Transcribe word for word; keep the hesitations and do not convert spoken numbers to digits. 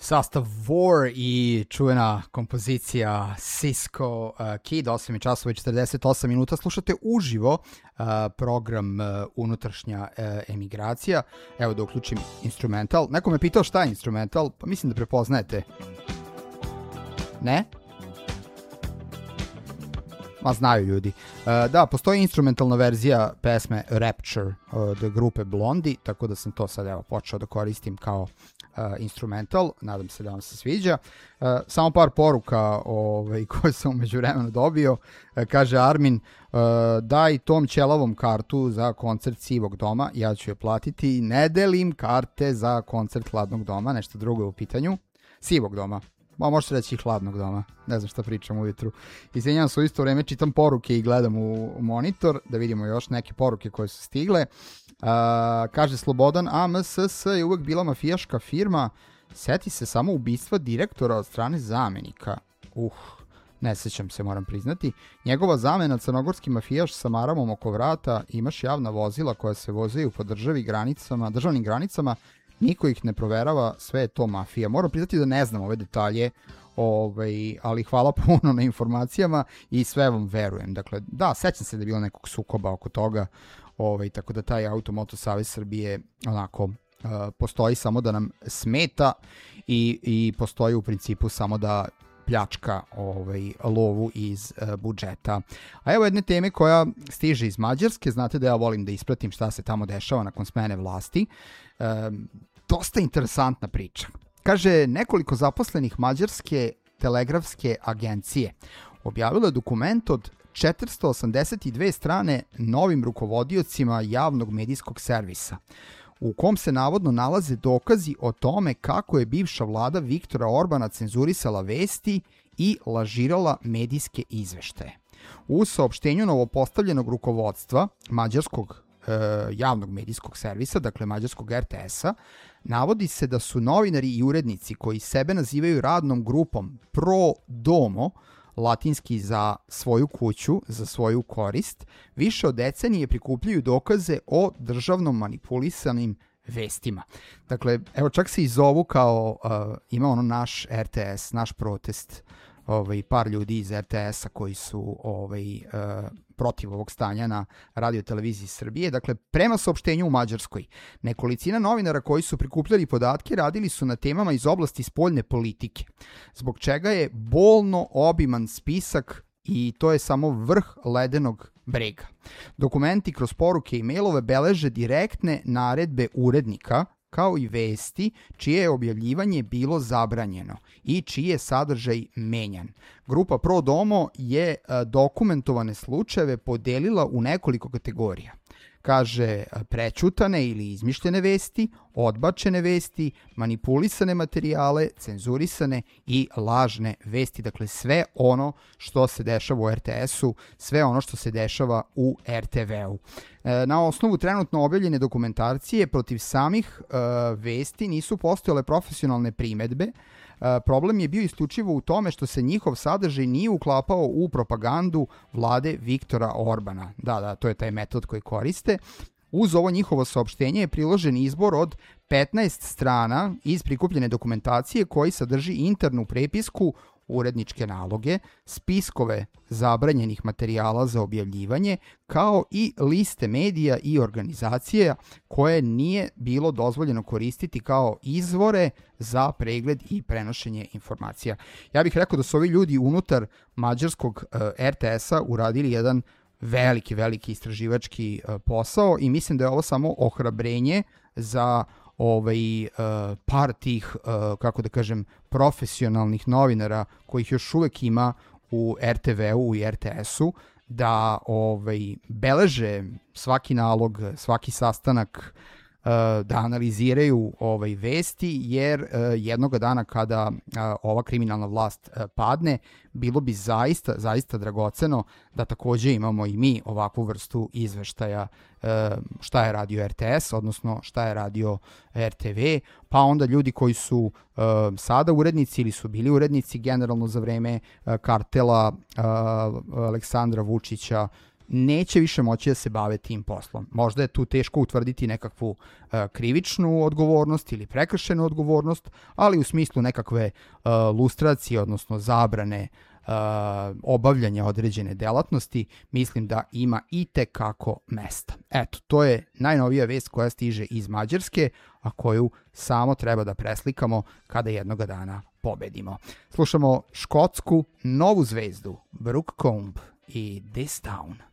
Sastav War i čuvena kompozicija Cisco uh, Kid, osam časova i četrdeset osam minuta. Slušate uživo uh, program uh, Unutrašnja uh, emigracija. Evo da uključim instrumental. Neko me pitao šta je instrumental, pa mislim da prepoznajete. Ne? Ma znaju ljudi. Uh, da, postoji instrumentalna verzija pesme Rapture od grupe Blondie, tako da sam to sad evo počeo da koristim kao Uh, instrumental, nadam se da vam se sviđa. Uh, samo par poruka ovaj, koje sam umeđu vremenu dobio. Uh, kaže Armin, uh, daj tom ćelavom kartu za koncert Sivog doma, ja ću je platiti. Ne delim karte za koncert Hladnog doma, nešto drugo je u pitanju. Sivog doma. Ma možete reći i Hladnog doma, ne znam šta pričam ujutru. Izvinjam se, u isto vreme čitam poruke i gledam u, u monitor, da vidimo još neke poruke koje su stigle. Uh, kaže Slobodan, A M S S je uvek bila mafijaška firma, seti se samo ubistva direktora od strane zamenika. Uh, ne sećam se, moram priznati. Njegova zamena, crnogorski mafijaš sa maramom oko vrata, imaš javna vozila koja se vozaju po državi granicama, državnim granicama, niko ih ne proverava, sve je to mafija. Moram priznati da ne znam ove detalje, ovaj, ali hvala puno na informacijama i sve vam verujem. Dakle, da, sećam se da je bilo nekog sukoba oko toga, ovaj, tako da taj Automoto Savez Srbije onako uh, postoji samo da nam smeta i, i postoji u principu samo da pljačka ovaj, lovu iz uh, budžeta. A evo jedne teme koja stiže iz Mađarske, znate da ja volim da ispratim šta se tamo dešava nakon smene vlasti. Uh, dosta interesantna priča. Kaže, nekoliko zaposlenih mađarske telegrafske agencije objavilo je dokument od četiristo osamdeset dve strane novim rukovodiocima javnog medijskog servisa, u kom se navodno nalaze dokazi o tome kako je bivša vlada Viktora Orbana cenzurisala vesti i lažirala medijske izveštaje. U saopštenju novopostavljenog rukovodstva mađarskog e, javnog medijskog servisa, dakle mađarskog R T S-a, navodi se da su novinari i urednici koji sebe nazivaju radnom grupom Pro Domo, latinski za svoju kuću, za svoju korist, više od decenije prikupljaju dokaze o državnom manipulisanim vestima. Dakle, evo čak se i zovu kao, uh, ima ono naš R T S, naš protest, ovaj, par ljudi iz R T S-a koji su ovaj, uh, protiv ovog stanja na radioteleviziji Srbije. Dakle, prema saopštenju u Mađarskoj, nekolicina novinara koji su prikupljali podatke radili su na temama iz oblasti spoljne politike, zbog čega je bolno obiman spisak i to je samo vrh ledenog brega. Dokumenti kroz poruke i mailove beleže direktne naredbe urednika, kao i vesti čije je objavljivanje bilo zabranjeno i čiji je sadržaj menjan. Grupa Pro Domo je dokumentovane slučajeve podelila u nekoliko kategorija. Kaže, prećutane ili izmišljene vesti, odbačene vesti, manipulisane materijale, cenzurisane i lažne vesti. Dakle, sve ono što se dešava u R T S-u, sve ono što se dešava u R T V-u. Na osnovu trenutno objavljene dokumentacije protiv samih uh, vesti nisu postojale profesionalne primedbe. Uh, problem je bio isključivo u tome što se njihov sadržaj nije uklapao u propagandu vlade Viktora Orbana. Da, da, to je taj metod koji koriste. Uz ovo njihovo saopštenje je priložen izbor od petnaest strana iz prikupljene dokumentacije koji sadrži internu prepisku, uredničke naloge, spiskove zabranjenih materijala za objavljivanje, kao i liste medija i organizacija koje nije bilo dozvoljeno koristiti kao izvore za pregled i prenošenje informacija. Ja bih rekao da su ovi ljudi unutar mađarskog uh, R T S-a uradili jedan veliki, veliki istraživački uh, posao i mislim da je ovo samo ohrabrenje za ovaj, uh, par tih, uh, kako da kažem, profesionalnih novinara kojih još uvek ima u R T V-u i R T S-u, da ovaj, beleže svaki nalog, svaki sastanak, uh, da analiziraju ovaj, vesti, jer uh, jednoga dana kada uh, ova kriminalna vlast uh, padne, bilo bi zaista, zaista dragoceno da takođe imamo i mi ovakvu vrstu izveštaja šta je radio R T S, odnosno šta je radio R T V, pa onda ljudi koji su uh, sada urednici ili su bili urednici generalno za vreme uh, kartela uh, Aleksandra Vučića neće više moći da se bave tim poslom. Možda je tu teško utvrditi nekakvu uh, krivičnu odgovornost ili prekršenu odgovornost, ali u smislu nekakve uh, lustracije, odnosno zabrane uh, obavljanja određene delatnosti, mislim da ima i tekako mesta. Eto, to je najnovija vest koja stiže iz Mađarske, a koju samo treba da preslikamo kada jednoga dana pobedimo. Slušamo škotsku novu zvezdu, Brooke Combe i This Town.